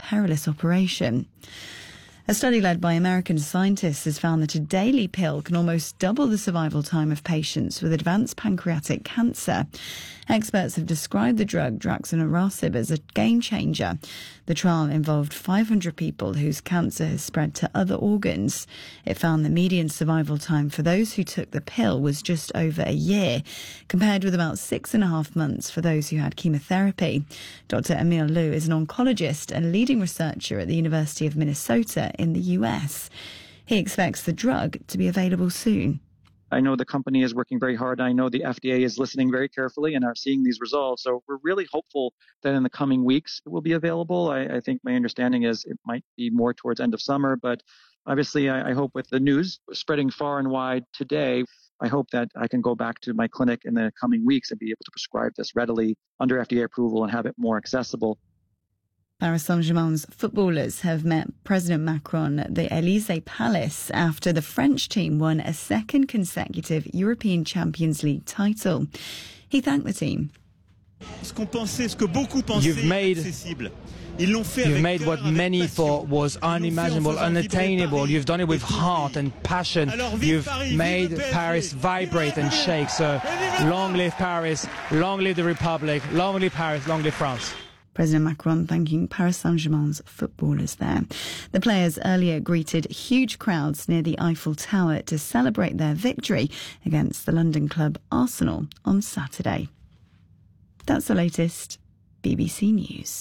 perilous operation. A study led by American scientists has found that a daily pill can almost double the survival time of patients with advanced pancreatic cancer. Experts have described the drug daraxonrasib as a game changer. The trial involved 500 people whose cancer has spread to other organs. It found the median survival time for those who took the pill was just over a year, compared with about 6.5 months for those who had chemotherapy. Dr. Emil Liu is an oncologist and leading researcher at the University of Minnesota in the US. He expects the drug to be available soon. I know the company is working very hard. I know the FDA is listening very carefully and are seeing these results. So we're really hopeful that in the coming weeks it will be available. I think my understanding is it might be more towards end of summer, but obviously I hope with the news spreading far and wide today, I hope that I can go back to my clinic in the coming weeks and be able to prescribe this readily under FDA approval and have it more accessible. Paris Saint-Germain's footballers have met President Macron at the Élysée Palace after the French team won a second consecutive European Champions League title. He thanked the team. You've made what many thought was unimaginable, unattainable. You've done it with heart and passion. You've made Paris vibrate and shake. So long live Paris, long live the Republic, long live Paris, long live France. President Macron thanking Paris Saint-Germain's footballers there. The players earlier greeted huge crowds near the Eiffel Tower to celebrate their victory against the London club Arsenal on Saturday. That's the latest BBC News.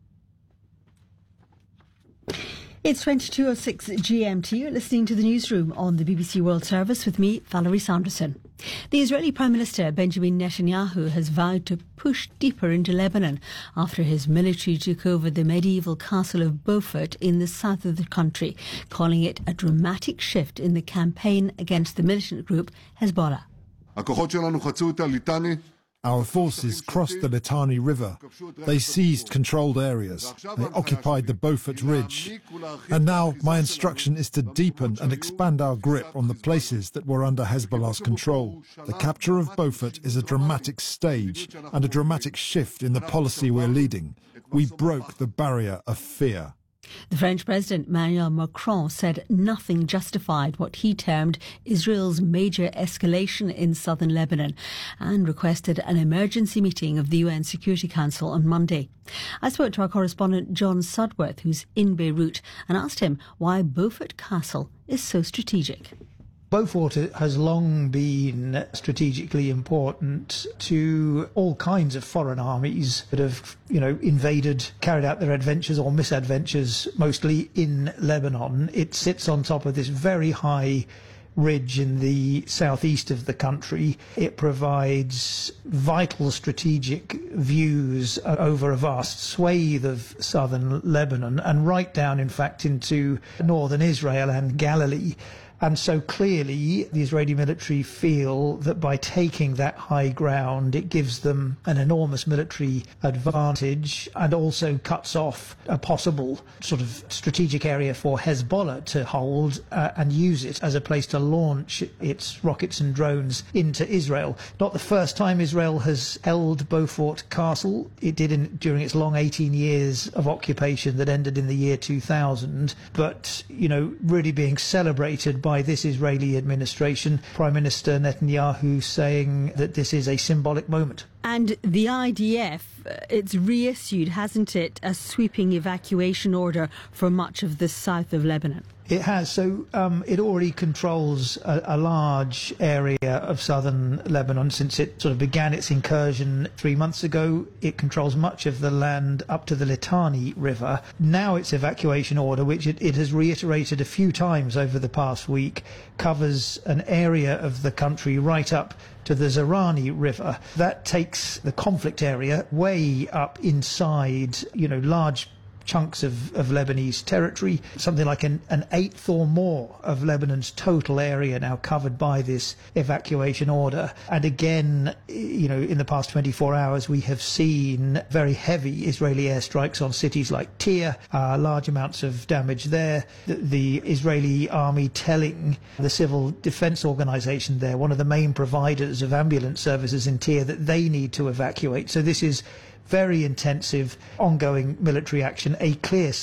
It's 22:06 GMT. You're listening to the newsroom on the BBC World Service with me, Valerie Sanderson. The Israeli Prime Minister Benjamin Netanyahu has vowed to push deeper into Lebanon after his military took over the medieval castle of Beaufort in the south of the country, calling it a dramatic shift in the campaign against the militant group Hezbollah. Our forces crossed the Litani River. They seized controlled areas. They occupied the Beaufort Ridge. And now my instruction is to deepen and expand our grip on the places that were under Hezbollah's control. The capture of Beaufort is a dramatic stage and a dramatic shift in the policy we're leading. We broke the barrier of fear. The French President Emmanuel Macron said nothing justified what he termed Israel's major escalation in southern Lebanon and requested an emergency meeting of the UN Security Council on Monday. I spoke to our correspondent John Sudworth, who's in Beirut, and asked him why Beaufort Castle is so strategic. Beaufort has long been strategically important to all kinds of foreign armies that have, invaded, carried out their adventures or misadventures, mostly in Lebanon. It sits on top of this very high ridge in the southeast of the country. It provides vital strategic views over a vast swathe of southern Lebanon and right down, in fact, into northern Israel and Galilee. And so clearly the Israeli military feel that by taking that high ground, it gives them an enormous military advantage and also cuts off a possible sort of strategic area for Hezbollah to hold and use it as a place to launch its rockets and drones into Israel. Not the first time Israel has held Beaufort Castle. It did during its long 18 years of occupation that ended in the year 2000. But, really being celebrated by this Israeli administration, Prime Minister Netanyahu saying that this is a symbolic moment. And the IDF, it's reissued, hasn't it, a sweeping evacuation order for much of the south of Lebanon? It has. So it already controls a large area of southern Lebanon since it sort of began its incursion 3 months ago. It controls much of the land up to the Litani River. Now its evacuation order, which it has reiterated a few times over the past week, covers an area of the country right up to the Zerani River. That takes the conflict area way up inside, large chunks of Lebanese territory, something like an eighth or more of Lebanon's total area now covered by this evacuation order. And again, in the past 24 hours, we have seen very heavy Israeli airstrikes on cities like Tyre, large amounts of damage there. The Israeli army telling the civil defense organization there, one of the main providers of ambulance services in Tyre, that they need to evacuate. So this is very intensive, ongoing military action, a clear